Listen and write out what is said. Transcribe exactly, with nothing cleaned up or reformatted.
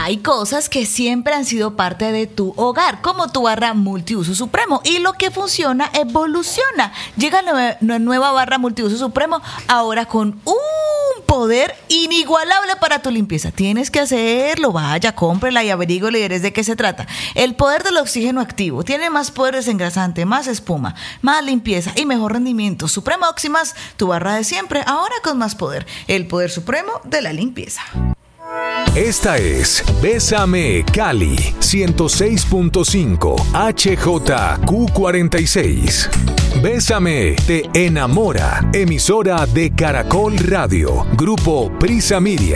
Hay cosas que siempre han sido parte de tu hogar, como tu barra multiuso supremo, y lo que funciona evoluciona. Llega la nueva barra multiuso supremo ahora con un poder inigualable para tu limpieza. Tienes que hacerlo, vaya, cómprela y averígüele y veréis de qué se trata. El poder del oxígeno activo tiene más poder desengrasante, más espuma, más limpieza y mejor rendimiento. Supremo Oximas, tu barra de siempre, ahora con más poder. El poder supremo de la limpieza. Esta es Bésame Cali ciento seis punto cinco H J Q cuarenta y seis. Bésame te enamora. Emisora de Caracol Radio. Grupo Prisa Media.